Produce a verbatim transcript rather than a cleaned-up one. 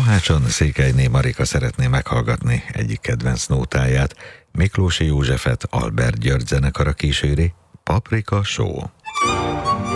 Mohácson Székelyné Marika szeretné meghallgatni egyik kedvenc nótáját. Miklósi Józsefet Albert György zenekara kíséri, Paprika Show.